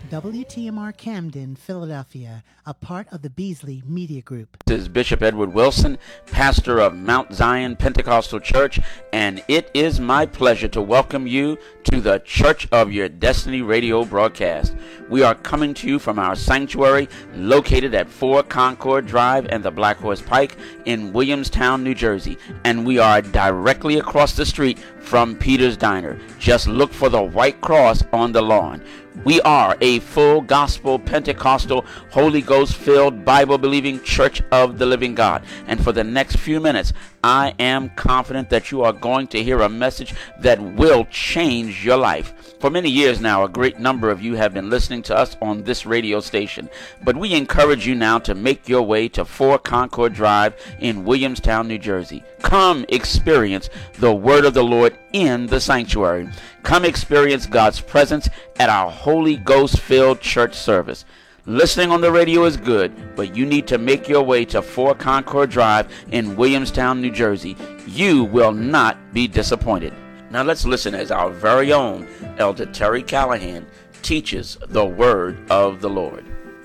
WTMR Camden, Philadelphia, a part of the Beasley Media Group. This is Bishop Edward Wilson, pastor of Mount Zion Pentecostal Church, and it is my pleasure to welcome you to the Church of Your Destiny radio broadcast. We are coming to you from our sanctuary located at 4 Concord Drive and the Black Horse Pike in Williamstown, New Jersey, and we are directly across the street from Peter's Diner. Just look for the white cross on the lawn. We are a full gospel, Pentecostal, Holy Ghost-filled, Bible-believing Church of the Living God. And for the next few minutes, I am confident that you are going to hear a message that will change your life. For many years now, a great number of you have been listening to us on this radio station. But we encourage you now to make your way to 4 Concord Drive in Williamstown, New Jersey. Come experience the Word of the Lord in the sanctuary. Come experience God's presence at our Holy Ghost-filled church service. Listening on the radio is good, but you need to make your way to 4 Concord Drive in Williamstown, New Jersey. You will not be disappointed. Now let's listen as our very own Elder Terry Callahan teaches the Word of the Lord.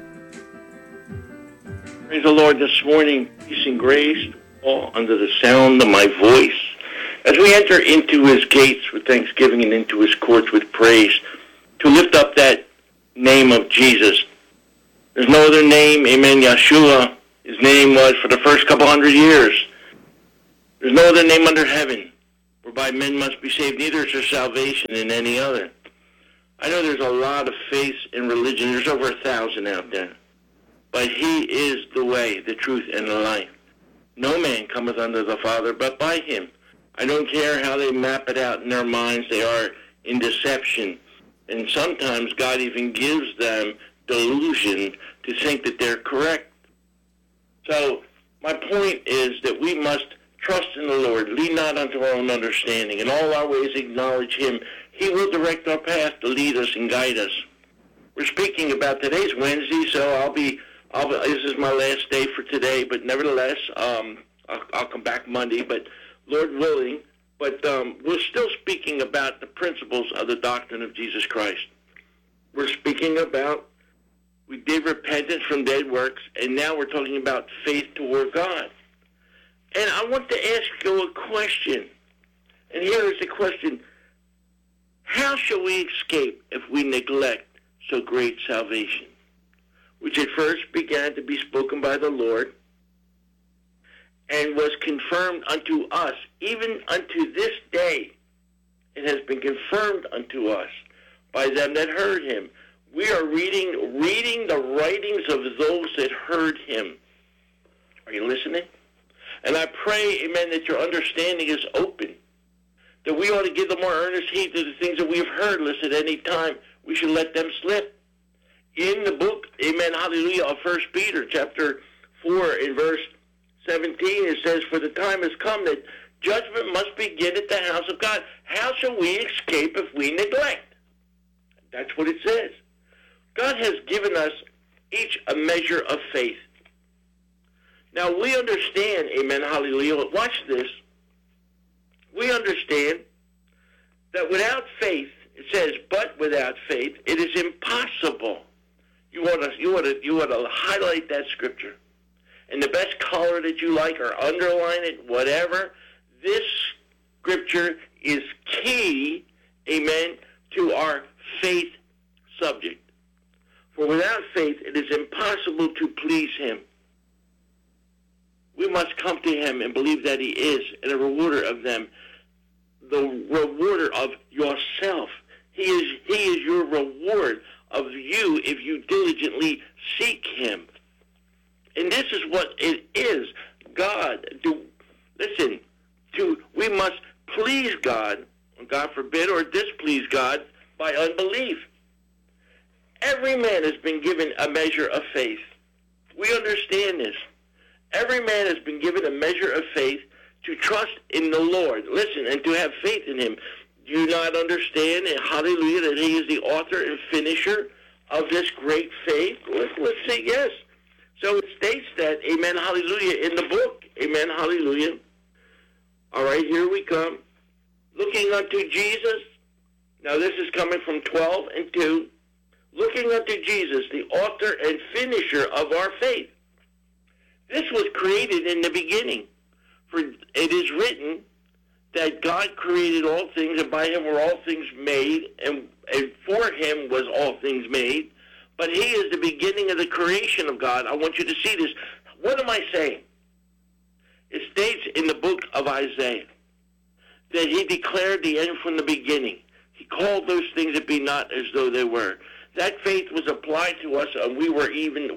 Praise the Lord this morning. Peace and grace all under the sound of my voice. As we enter into his gates with thanksgiving and into his courts with praise, to lift up that name of Jesus. There's no other name, amen, Yeshua. His name was for the first couple hundred years. There's no other name under heaven whereby men must be saved, neither is there salvation in any other. I know there's a lot of faith in religion. There's over 1,000 out there. But he is the way, the truth, and the life. No man cometh unto the Father but by him. I don't care how they map it out in their minds. They are in deception. And sometimes God even gives them delusion to think that they're correct. So my point is that we must trust in the Lord, lean not unto our own understanding. In all our ways acknowledge him. He will direct our path to lead us and guide us. We're speaking about today's Wednesday, so this is my last day for today, but nevertheless, I'll come back Monday, but Lord willing, but we're still speaking about the principles of the doctrine of Jesus Christ. We're speaking about, we did repentance from dead works, and now we're talking about faith toward God. And I want to ask you a question, and here is the question. How shall we escape if we neglect so great salvation, which at first began to be spoken by the Lord, and was confirmed unto us, even unto this day. It has been confirmed unto us by them that heard him. We are reading the writings of those that heard him. Are you listening? And I pray, amen, that your understanding is open, that we ought to give the more earnest heed to the things that we have heard. Listen, at any time, we should let them slip. In the book, amen, hallelujah, of 1 Peter chapter 4 in verse 17, it says, for the time has come that judgment must begin at the house of God. How shall we escape if we neglect? That's what it says. God has given us each a measure of faith. Now we understand, amen, hallelujah, watch this. We understand that without faith, it says, but without faith, it is impossible. You want to highlight that scripture. And the best color that you like, or underline it, whatever, this scripture is key, amen, to our faith subject. For without faith, it is impossible to please him. We must come to him and believe that he is a rewarder of them, the rewarder of yourself. He is your reward of you if you diligently seek him. And this is what it is. We must please God, God forbid, or displease God by unbelief. Every man has been given a measure of faith. We understand this. Every man has been given a measure of faith to trust in the Lord. Listen, and to have faith in him. Do you not understand, hallelujah, that he is the author and finisher of this great faith? Let's say yes. So it states that, amen, hallelujah, in the book, amen, hallelujah. All right, here we come. Looking unto Jesus. Now this is coming from 12 and 2. looking unto Jesus, the author and finisher of our faith. This was created in the beginning. For it is written that God created all things, and by him were all things made, and for him was all things made. But he is the beginning of the creation of God. I want you to see this. What am I saying? It states in the book of Isaiah that he declared the end from the beginning. He called those things that be not as though they were. That faith was applied to us, and we weren't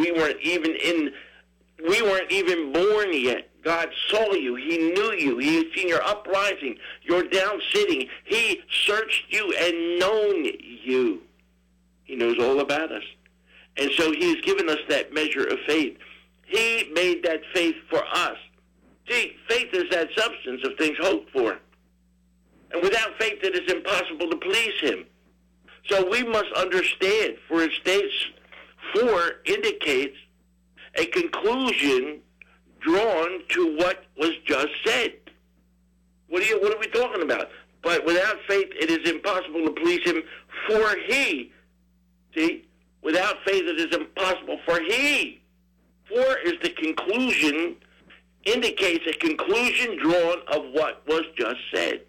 even born yet. God saw you. He knew you. He had seen your uprising, your down sitting. He searched you and known you. He knows all about us. And so he has given us that measure of faith. He made that faith for us. See, faith is that substance of things hoped for. And without faith, it is impossible to please him. So we must understand, for it states, for indicates a conclusion drawn to what was just said. What are we talking about? But without faith, it is impossible to please him, for he, see, without faith, it is impossible, for he. For is the conclusion, indicates a conclusion drawn of what was just said.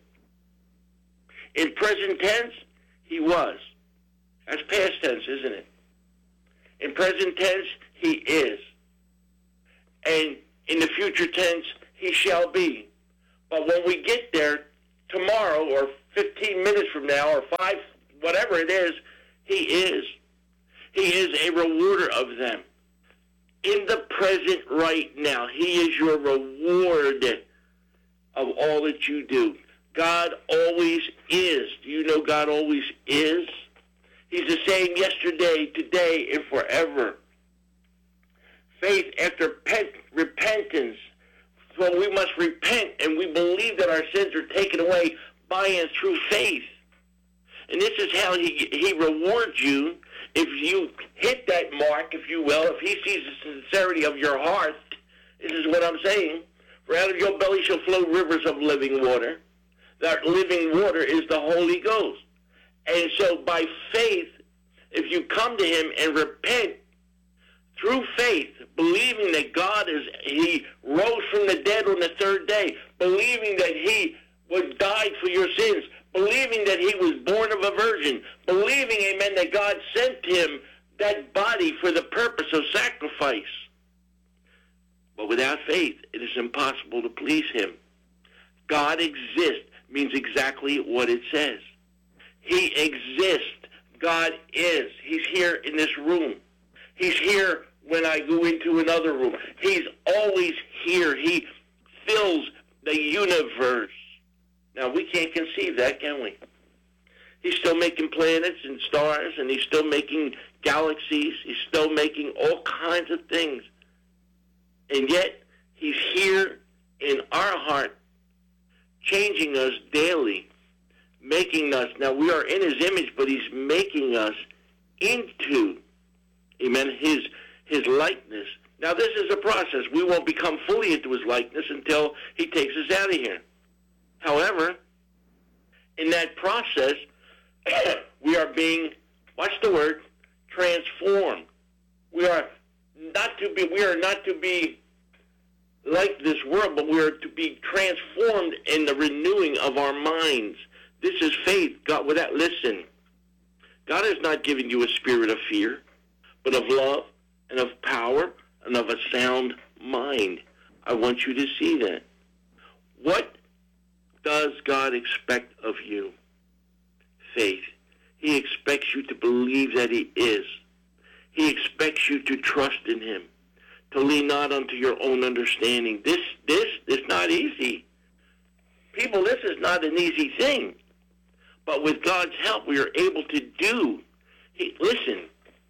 In present tense, he was. That's past tense, isn't it? In present tense, he is. And in the future tense, he shall be. But when we get there tomorrow or 15 minutes from now or 5, whatever it is, he is. He is a rewarder of them. In the present right now, he is your reward of all that you do. God always is. Do you know God always is? He's the same yesterday, today, and forever. Faith after repentance. So we must repent, and we believe that our sins are taken away by and through faith. And this is how he rewards you if you hit that mark, if you will, if he sees the sincerity of your heart. This is what I'm saying. For out of your belly shall flow rivers of living water. That living water is the Holy Ghost. And so by faith, if you come to him and repent through faith, believing that he rose from the dead on the third day, believing that he died for your sins, believing that he was born of a virgin, believing, amen, that God sent him that body for the purpose of sacrifice. But without faith, it is impossible to please him. God exists means exactly what it says. He exists. God is. He's here in this room. He's here when I go into another room. He's always here. He fills the universe. Now, we can't conceive that, can we? He's still making planets and stars, and he's still making galaxies. He's still making all kinds of things. And yet, he's here in our heart, changing us daily, making us. Now, we are in his image, but he's making us into, amen, his likeness. Now, this is a process. We won't become fully into his likeness until he takes us out of here. However, in that process, we are being, watch the word, transformed. We are not to be like this world, but we are to be transformed in the renewing of our minds. This is faith. God, listen, God has not given you a spirit of fear, but of love and of power and of a sound mind. I want you to see that. What does God expect of you? Faith. He expects you to believe that he is. He expects you to trust in him, to lean not unto your own understanding. This is not easy. People, this is not an easy thing. But with God's help, we are able to do. Listen,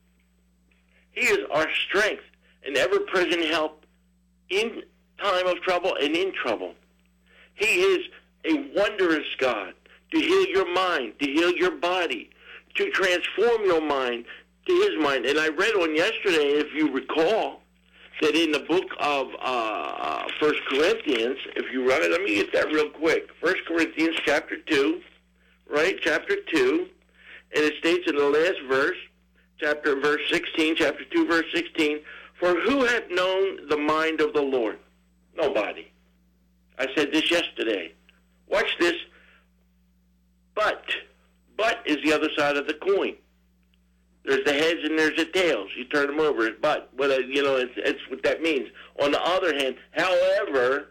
he is our strength and ever-present help in time of trouble and in trouble. He is a wondrous God to heal your mind, to heal your body, to transform your mind to his mind. And I read on yesterday, if you recall, that in the book of 1 Corinthians, if you run it, let me get that real quick. 1 Corinthians chapter 2, right? Chapter 2, and it states in the last verse, chapter 2, verse 16. For who hath known the mind of the Lord? Nobody. I said this yesterday. Watch this. But is the other side of the coin. There's the heads and there's the tails. You turn them over, it's but. But it's what that means. On the other hand, however,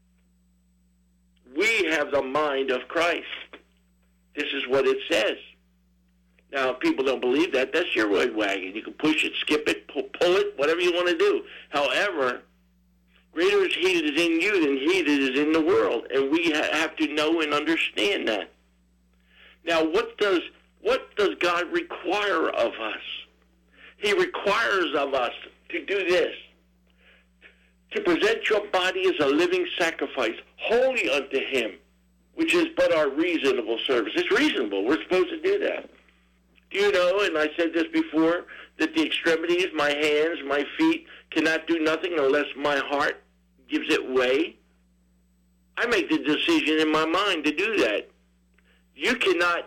we have the mind of Christ. This is what it says. Now, if people don't believe that, that's your red wagon. You can push it, skip it, pull it, whatever you want to do. However, greater is he that is in you than he that is in the world. And we have to know and understand that. Now, what does God require of us? He requires of us to do this. To present your body as a living sacrifice, holy unto him, which is but our reasonable service. It's reasonable. We're supposed to do that. Do you know, and I said this before, that the extremities, my hands, my feet, cannot do nothing unless my heart gives it way? I make the decision in my mind to do that. You cannot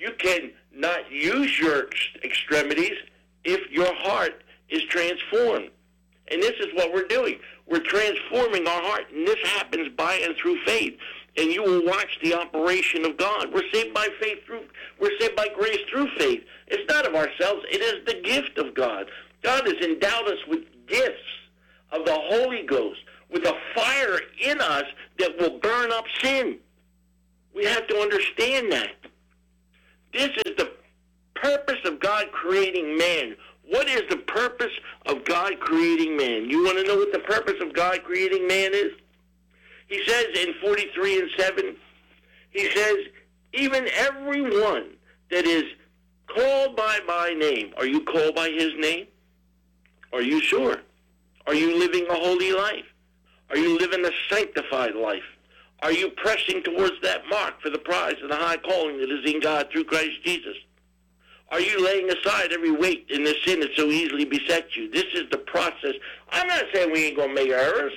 use your extremities if your heart is transformed. And this is what we're doing. We're transforming our heart, and this happens by and through faith. And you will watch the operation of God. We're saved by faith we're saved by grace through faith. It's not of ourselves, it is the gift of God. God has endowed us with gifts of the Holy Ghost, with a fire in us that will burn up sin. We have to understand that. This is the purpose of God creating man. What is the purpose of God creating man? You want to know what the purpose of God creating man is? He says in 43:7, he says, even everyone that is called by my name. Are you called by his name? Are you sure? Are you living a holy life? Are you living a sanctified life? Are you pressing towards that mark for the prize of the high calling that is in God through Christ Jesus? Are you laying aside every weight in the sin that so easily besets you? This is the process. I'm not saying we ain't going to make errors,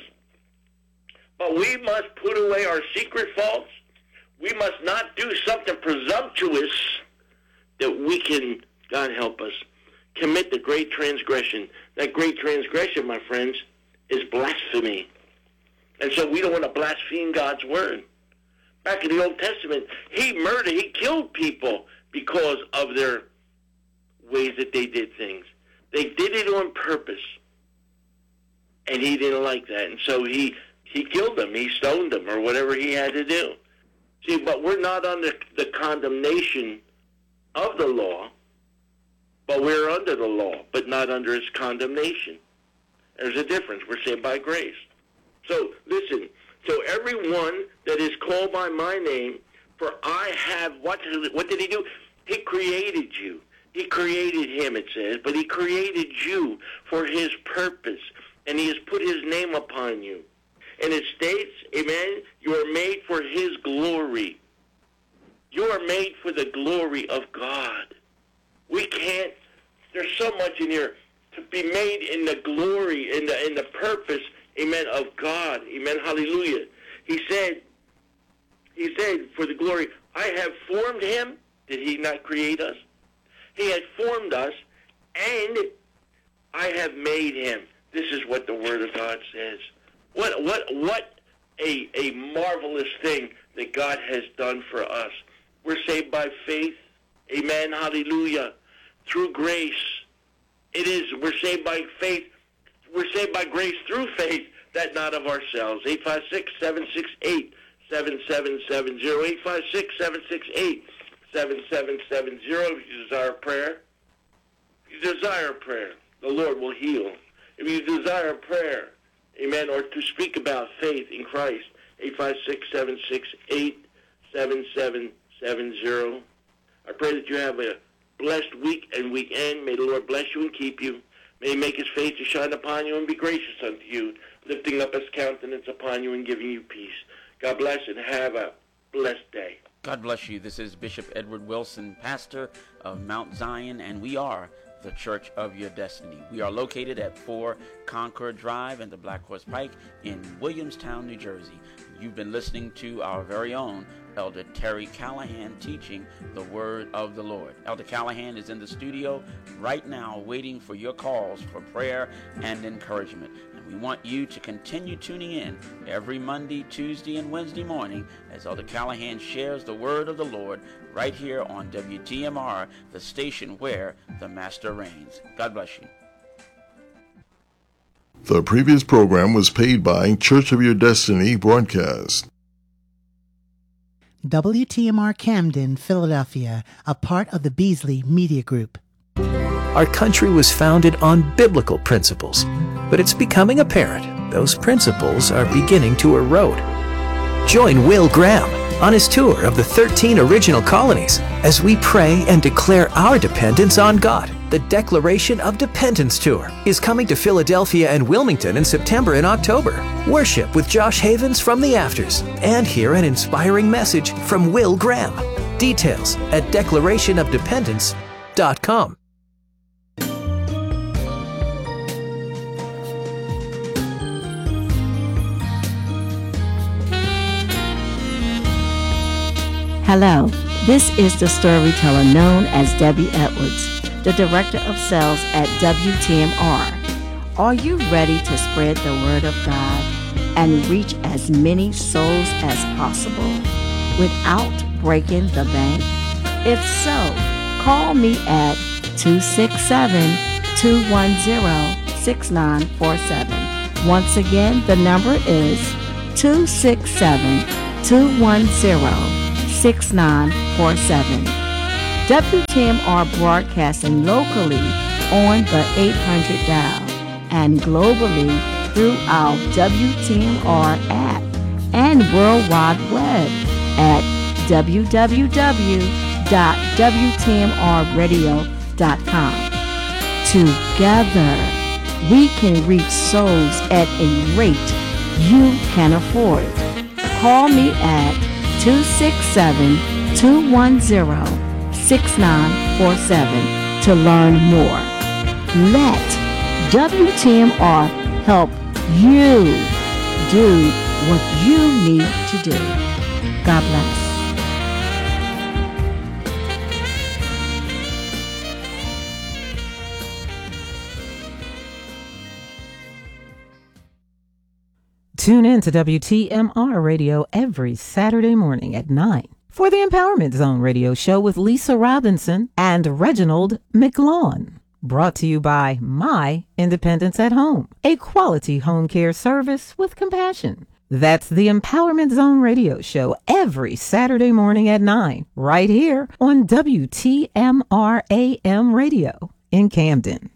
but we must put away our secret faults. We must not do something presumptuous that we can, God help us, commit the great transgression. That great transgression, my friends, is blasphemy. And so we don't want to blaspheme God's word. Back in the Old Testament, he killed people because of their ways that they did things. They did it on purpose. And he didn't like that. And so he killed them. He stoned them or whatever he had to do. See, but we're not under the condemnation of the law, but we're under the law, but not under its condemnation. There's a difference. We're saved by grace. So, listen. So everyone that is called by my name, for I have, what did he do? He created you. He created him, it says, but he created you for his purpose, and he has put his name upon you. And it states, amen, you are made for his glory. You are made for the glory of God. We can't, there's so much in here to be made in the glory, in the purpose, amen, of God. Amen, hallelujah. He said, for the glory, I have formed him. Did he not create us? He has formed us, and I have made him. This is what the Word of God says. What a marvelous thing that God has done for us. We're saved by faith. Amen. Hallelujah. Through grace. We're saved by faith. We're saved by grace through faith, that not of ourselves. 856-768-7770. 856-768-7770. If you desire prayer, the Lord will heal. If you desire prayer, amen, or to speak about faith in Christ, 856-768-7770. I pray that you have a blessed week and weekend. May the Lord bless you and keep you. May he make his face to shine upon you and be gracious unto you, lifting up his countenance upon you and giving you peace. God bless and have a blessed day. God bless you. This is Bishop Edward Wilson, pastor of Mount Zion, and we are the Church of Your Destiny. We are located at 4 Concord Drive and the Black Horse Pike in Williamstown, New Jersey. You've been listening to our very own Elder Terry Callahan teaching the Word of the Lord. Elder Callahan is in the studio right now waiting for your calls for prayer and encouragement. And we want you to continue tuning in every Monday, Tuesday, and Wednesday morning as Elder Callahan shares the Word of the Lord right here on WTMR, the station where the Master reigns. God bless you. The previous program was paid by Church of Your Destiny broadcast. WTMR Camden, Philadelphia, a part of the Beasley Media Group. Our country was founded on biblical principles, but it's becoming apparent those principles are beginning to erode. Join Will Graham on his tour of the 13 original colonies as we pray and declare our dependence on God. The Declaration of Dependence Tour is coming to Philadelphia and Wilmington in September and October. Worship with Josh Havens from the Afters and hear an inspiring message from Will Graham. Details at declarationofdependence.com. Hello, this is the storyteller known as Debbie Edwards, the Director of Sales at WTMR. Are you ready to spread the Word of God and reach as many souls as possible without breaking the bank? If so, call me at 267-210-6947. Once again, the number is 267-210-6947. WTMR broadcasting locally on the 800 dial and globally through our WTMR app and World Wide Web at www.wtmrradio.com. Together, we can reach souls at a rate you can afford. Call me at 267-210-6947 to learn more. Let WTMR help you do what you need to do. God bless. Tune in to WTMR Radio every Saturday morning at 9 for the Empowerment Zone radio show with Lisa Robinson and Reginald McLawn. Brought to you by My Independence at Home, a quality home care service with compassion. That's the Empowerment Zone radio show every Saturday morning at 9, right here on WTMR AM radio in Camden.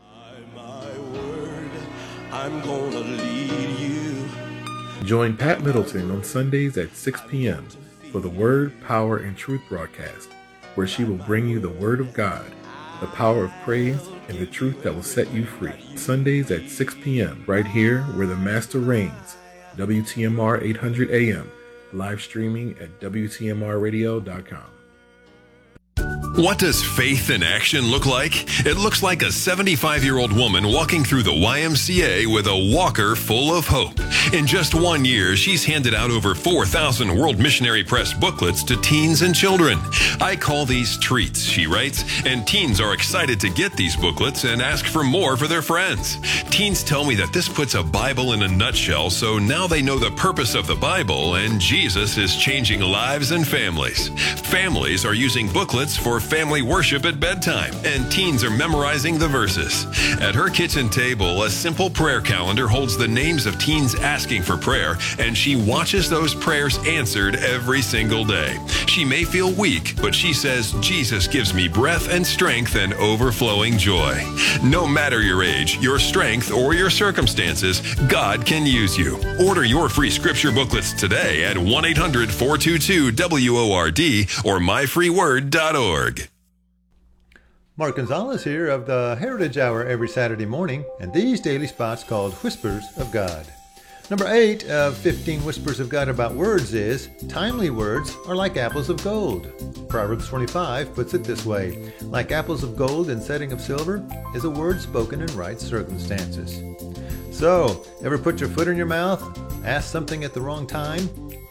I'm gonna lead you. Join Pat Middleton on Sundays at 6 p.m. for the Word, Power, and Truth broadcast, where she will bring you the Word of God, the power of praise, and the truth that will set you free. Sundays at 6 p.m. right here where the Master reigns. WTMR 800 AM, live streaming at WTMRradio.com. What does faith in action look like? It looks like a 75-year-old woman walking through the YMCA with a walker full of hope. In just 1 year, she's handed out over 4,000 World Missionary Press booklets to teens and children. I call these treats, she writes, and teens are excited to get these booklets and ask for more for their friends. Teens tell me that this puts a Bible in a nutshell, so now they know the purpose of the Bible, and Jesus is changing lives and families. Families are using booklets for family worship at bedtime, and teens are memorizing the verses. At her kitchen table, a simple prayer calendar holds the names of teens asking for prayer, and she watches those prayers answered every single day. She may feel weak, but she says, Jesus gives me breath and strength and overflowing joy. No matter your age, your strength, or your circumstances, God can use you. Order your free scripture booklets today at 1-800-422-WORD or myfreeword.org. Mark Gonzalez here of the Heritage Hour every Saturday morning, and these daily spots called Whispers of God. Number 8 of 15 Whispers of God about words is, timely words are like apples of gold. Proverbs 25 puts it this way, like apples of gold in setting of silver is a word spoken in right circumstances. So, ever put your foot in your mouth, ask something at the wrong time?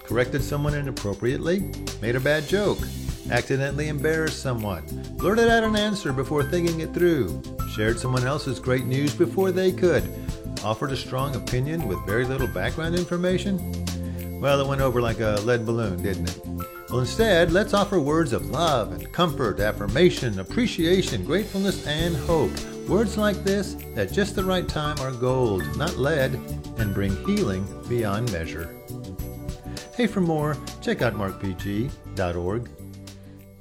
corrected someone inappropriately, made a bad joke, accidentally embarrassed someone, blurted out an answer before thinking it through, shared someone else's great news before they could, offered a strong opinion with very little background information? Well, it went over like a lead balloon, didn't it? Well, instead, let's offer words of love and comfort, affirmation, appreciation, gratefulness, and hope. Words like this, at just the right time, are gold, not lead, and bring healing beyond measure. Hey, for more, check out markpg.org.